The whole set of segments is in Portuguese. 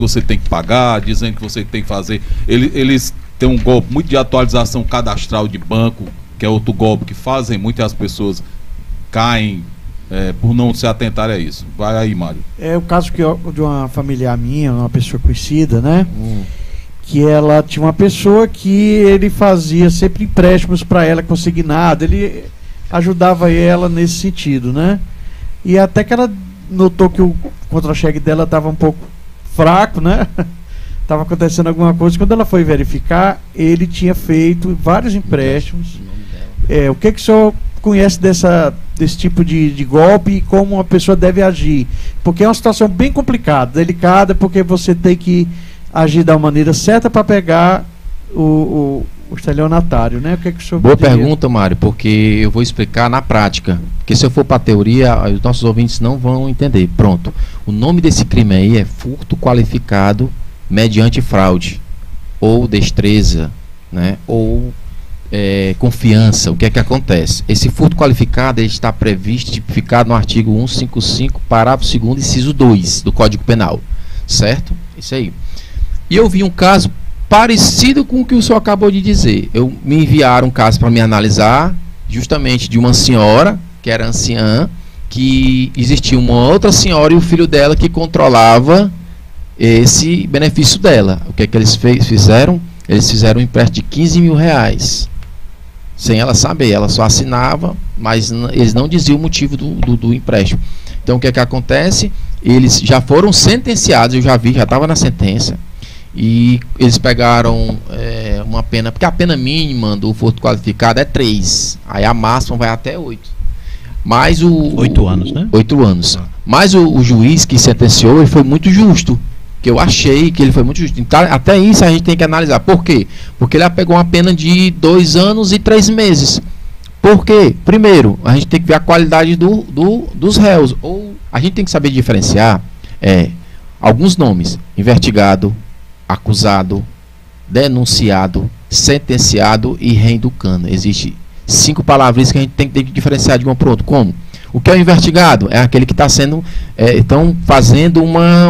você tem que pagar, dizendo que você tem que fazer. Eles têm um golpe muito de atualização cadastral de banco, que é outro golpe que fazem muito e as pessoas caem por não se atentar a isso. Vai aí, Mário. É o caso de uma familiar minha, uma pessoa conhecida, né? Que ela tinha uma pessoa que ele fazia sempre empréstimos para ela consignado, ele ajudava ela nesse sentido, né? E até que ela notou que o contra-cheque dela estava um pouco fraco, né? Estava acontecendo alguma coisa. Quando ela foi verificar, ele tinha feito vários empréstimos. O que o senhor conhece desse tipo de golpe e como uma pessoa deve agir? Porque é uma situação bem complicada, delicada, porque você tem que agir da maneira certa para pegar o estelionatário, né? O que o senhor Boa poderia... pergunta, Mário, porque eu vou explicar na prática. Porque se eu for para a teoria, os nossos ouvintes não vão entender. Pronto. O nome desse crime aí é furto qualificado mediante fraude, ou destreza, né? Ou confiança. O que é que acontece? Esse furto qualificado ele está previsto, tipificado no artigo 155, parágrafo 2º, inciso 2 do Código Penal. Certo? Isso aí. E eu vi um caso parecido com o que o senhor acabou de dizer. Me enviaram um caso para me analisar, justamente de uma senhora, que era anciã, que existia uma outra senhora e o filho dela que controlava esse benefício dela. O que é que eles fizeram? Eles fizeram um empréstimo de 15 mil reais. Sem ela saber, ela só assinava, mas eles não diziam o motivo do empréstimo. Então o que é que acontece? Eles já foram sentenciados, eu já vi, já estava na sentença. E eles pegaram uma pena, porque a pena mínima do furto qualificado é 3, aí a máxima vai até 8. Mas 8 anos, né? 8 anos. Mas o juiz que sentenciou, ele foi muito justo, que eu achei que ele foi muito justo. Então, até isso a gente tem que analisar. Por quê? Porque ele pegou uma pena de 2 anos e 3 meses. Por quê? Primeiro, a gente tem que ver a qualidade dos réus. Ou a gente tem que saber diferenciar alguns nomes: investigado, acusado, denunciado, sentenciado e reeducando. Existe 5 palavras que a gente tem que diferenciar de uma para outra. Como? O que é o investigado? É aquele que está sendo estão fazendo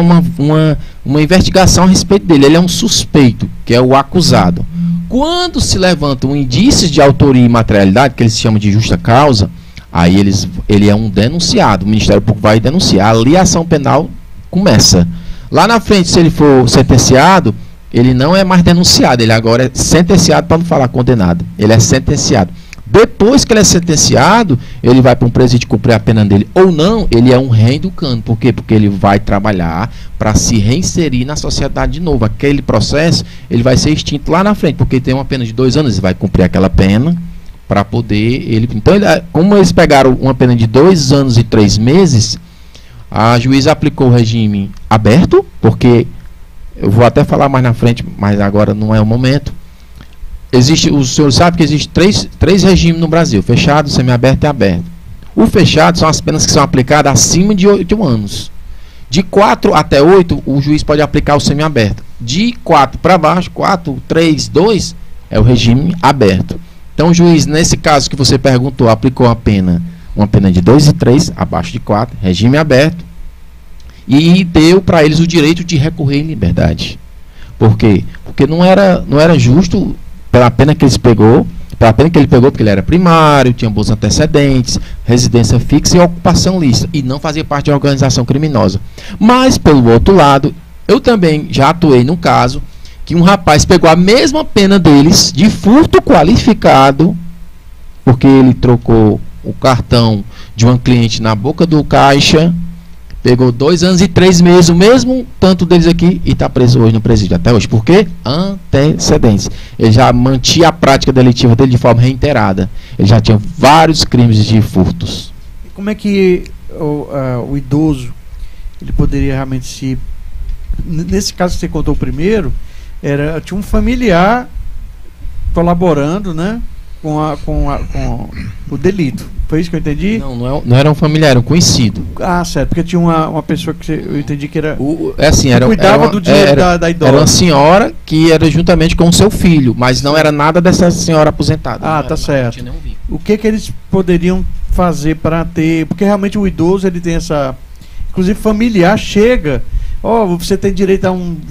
uma investigação a respeito dele. Ele é um suspeito, que é o acusado. Quando se levantam indícios de autoria e materialidade, que eles chamam de justa causa, aí ele é um denunciado. O Ministério Público vai denunciar. Ali a ação penal começa. Lá na frente, se ele for sentenciado, ele não é mais denunciado, ele agora é sentenciado, para não falar condenado. Ele é sentenciado. Depois que ele é sentenciado, ele vai para um presídio cumprir a pena dele ou não, ele é um reeducando. Por quê? Porque ele vai trabalhar para se reinserir na sociedade de novo. Aquele processo, ele vai ser extinto lá na frente, porque tem uma pena de 2 anos, ele vai cumprir aquela pena para poder... Então, como eles pegaram uma pena de 2 anos e 3 meses... A juíza aplicou o regime aberto, porque eu vou até falar mais na frente, mas agora não é o momento. O senhor sabe que existe três regimes no Brasil: fechado, semiaberto e aberto. O fechado são as penas que são aplicadas acima de 8 anos. De 4 até 8, o juiz pode aplicar o semiaberto. De 4 para baixo, 4, 3, 2, é o regime aberto. Então o juiz, nesse caso que você perguntou, aplicou uma pena de 2 e 3, abaixo de 4, regime aberto, e deu para eles o direito de recorrer em liberdade. Por quê? Porque não era justo, pela pena que ele pegou, porque ele era primário, tinha bons antecedentes, residência fixa e ocupação lícita, e não fazia parte de uma organização criminosa. Mas, pelo outro lado, eu também já atuei num caso que um rapaz pegou a mesma pena deles, de furto qualificado, porque ele trocou o cartão de uma cliente na boca do caixa, pegou 2 anos e 3 meses, o mesmo tanto deles aqui, e está preso hoje no presídio, até hoje. Por quê? Antecedentes. Ele já mantinha a prática delitiva dele de forma reiterada. Ele já tinha vários crimes de furtos. E como é que o idoso ele poderia realmente se... Nesse caso que você contou primeiro, tinha um familiar colaborando, né, com o delito. Foi isso que eu entendi? Não era um familiar, era um conhecido. Ah, certo, porque tinha uma pessoa que eu entendi que era... cuidava do dinheiro da idosa. Era uma senhora que era juntamente com o seu filho, mas não era nada dessa senhora aposentada. Ah, tá certo. O que eles poderiam fazer para ter... Porque realmente o idoso, ele tem essa... Inclusive familiar chega Ó, você tem direito a um